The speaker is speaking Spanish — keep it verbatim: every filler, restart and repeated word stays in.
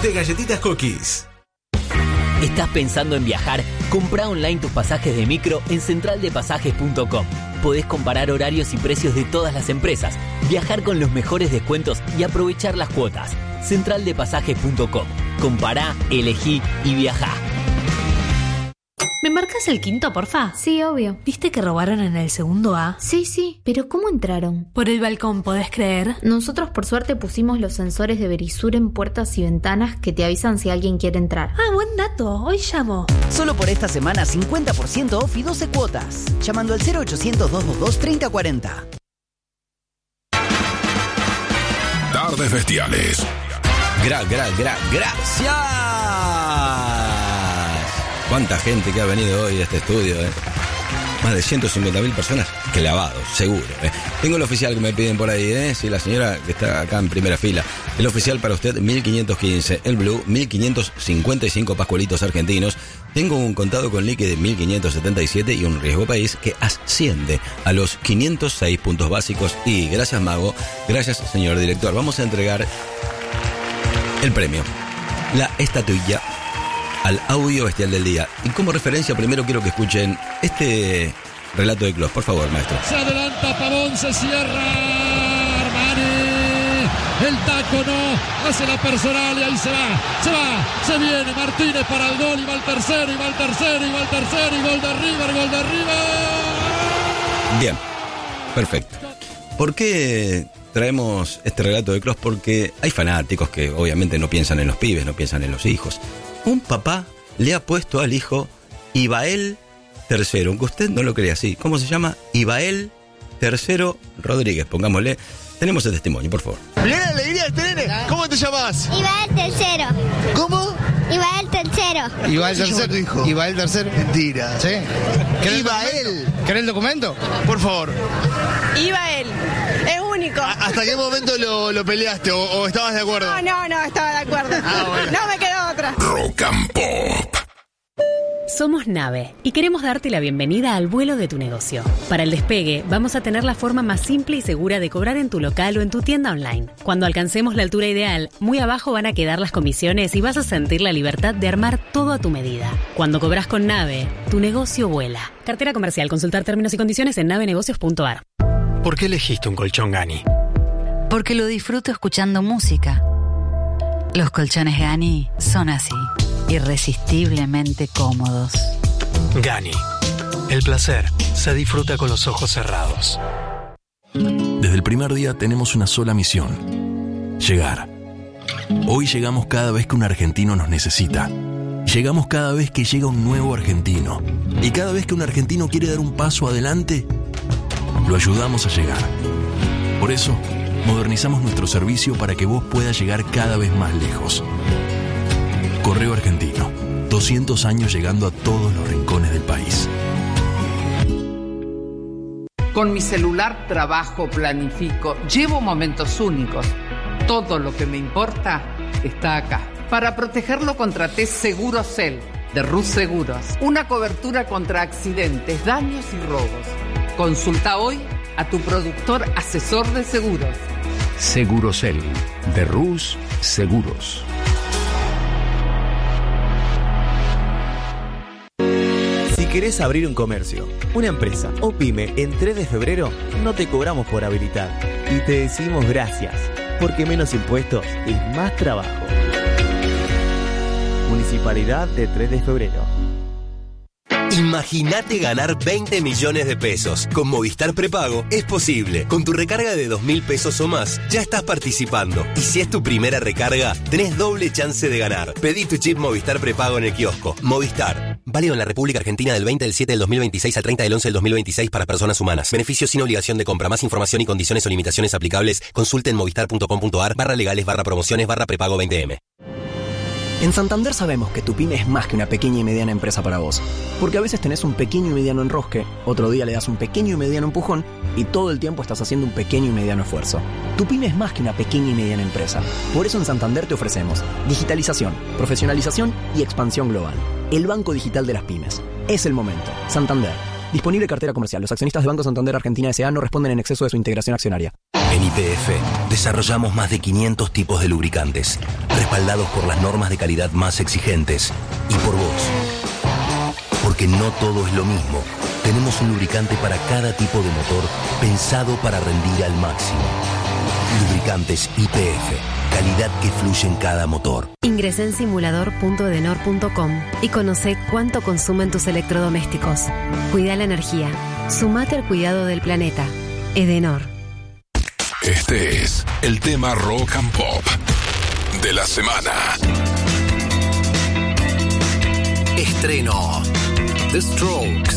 de Galletitas Cookies. ¿Estás pensando en viajar? Comprá online tus pasajes de micro en central de pasajes punto com. Podés comparar horarios y precios de todas las empresas, viajar con los mejores descuentos y aprovechar las cuotas. central de pasajes punto com. Compará, elegí y viajá. ¿Me marcas el quinto, porfa? Sí, obvio. ¿Viste que robaron en el segundo A? Sí, sí. ¿Pero cómo entraron? Por el balcón, ¿podés creer? Nosotros por suerte pusimos los sensores de Verisur en puertas y ventanas que te avisan si alguien quiere entrar. Ah, buen dato. Hoy llamo. Solo por esta semana cincuenta por ciento off y doce cuotas. Llamando al cero ochocientos, doscientos veintidós, treinta cuarenta. Tardes Bestiales. Gra, gra, gra, gracias. Cuánta gente que ha venido hoy a este estudio, ¿eh? Más de ciento cincuenta mil personas clavados, seguro, ¿eh? Tengo el oficial que me piden por ahí, ¿eh? Sí, la señora que está acá en primera fila. El oficial para usted, mil quinientos quince. El Blue, mil quinientos cincuenta y cinco pascualitos argentinos. Tengo un contado con liqui de mil quinientos setenta y siete y un riesgo país que asciende a los quinientos seis puntos básicos. Y gracias, Mago. Gracias, señor director. Vamos a entregar el premio, la estatuilla, al audio bestial del día. Y como referencia, primero quiero que escuchen este relato de Clos. Por favor, maestro. Se adelanta Pavón, se cierra Armani. El taco no, hace la personal y ahí se va, se va, se viene Martínez para el gol y va el tercero, y va el tercero, y va el tercero, y gol de River, gol de River. Bien, perfecto. ¿Por qué traemos este relato de Clos? Porque hay fanáticos que obviamente no piensan en los pibes, no piensan en los hijos. Un papá le ha puesto al hijo Ibael tercero, aunque usted no lo cree así. ¿Cómo se llama? Ibael tercero Rodríguez, pongámosle. Tenemos el testimonio, por favor. ¡Bien, alegría este nene! ¿Cómo te llamas? Ibael tercero. ¿Cómo? Ibael tercero. Ibael tercero. Hijo? Ibael tercero. Mentira. ¿Sí? Ibael. ¿Querés el documento? Por favor. Ibael. Es único. ¿Hasta qué momento lo, lo peleaste o, o estabas de acuerdo? No, no, no, estaba de acuerdo. Ah, bueno. No me quedó otra. Rock and Pop. Somos Nave y queremos darte la bienvenida al vuelo de tu negocio. Para el despegue, vamos a tener la forma más simple y segura de cobrar en tu local o en tu tienda online. Cuando alcancemos la altura ideal, muy abajo van a quedar las comisiones y vas a sentir la libertad de armar todo a tu medida. Cuando cobras con Nave, tu negocio vuela. Cartera comercial. Consultar términos y condiciones en nave negocios punto a r. ¿Por qué elegiste un colchón Gani? Porque lo disfruto escuchando música. Los colchones Gani son así, irresistiblemente cómodos. Gani. El placer se disfruta con los ojos cerrados. Desde el primer día tenemos una sola misión: llegar. Hoy llegamos cada vez que un argentino nos necesita. Llegamos cada vez que llega un nuevo argentino. Y cada vez que un argentino quiere dar un paso adelante, lo ayudamos a llegar. Por eso, modernizamos nuestro servicio para que vos puedas llegar cada vez más lejos. Correo Argentino. doscientos años llegando a todos los rincones del país. Con mi celular trabajo, planifico, llevo momentos únicos. Todo lo que me importa está acá. Para protegerlo contraté Segurocel de Rus Seguros. Una cobertura contra accidentes, daños y robos. Consulta hoy a tu productor asesor de seguros. Segurocel de Rus Seguros. Si querés abrir un comercio, una empresa o pyme en tres de febrero, no te cobramos por habilitar. Y te decimos gracias, porque menos impuestos es más trabajo. Municipalidad de tres de febrero. Imagínate ganar veinte millones de pesos. Con Movistar Prepago es posible. Con tu recarga de dos mil pesos o más, ya estás participando. Y si es tu primera recarga, tenés doble chance de ganar. Pedí tu chip Movistar Prepago en el kiosco. Movistar. Válido en la República Argentina del veinte del siete del dos mil veintiséis al treinta del once del dos mil veintiséis para personas humanas. Beneficios sin obligación de compra. Más información y condiciones o limitaciones aplicables. Consulte en movistar punto com punto a r barra legales barra promociones barra prepago veinte eme. En Santander sabemos que tu pyme es más que una pequeña y mediana empresa para vos. Porque a veces tenés un pequeño y mediano enrosque, otro día le das un pequeño y mediano empujón y todo el tiempo estás haciendo un pequeño y mediano esfuerzo. Tu pyme es más que una pequeña y mediana empresa. Por eso en Santander te ofrecemos digitalización, profesionalización y expansión global. El banco digital de las pymes. Es el momento. Santander. Disponible cartera comercial. Los accionistas de Banco Santander Argentina S A no responden en exceso de su integración accionaria. En Y P F desarrollamos más de quinientos tipos de lubricantes, respaldados por las normas de calidad más exigentes y por vos. Porque no todo es lo mismo. Tenemos un lubricante para cada tipo de motor pensado para rendir al máximo. Lubricantes Y P F. Calidad que fluye en cada motor. Ingresá en simulador punto edenor punto com y conoce cuánto consumen tus electrodomésticos. Cuida la energía. Sumate al cuidado del planeta. Edenor. Este es el tema Rock and Pop de la semana. Estreno: The Strokes.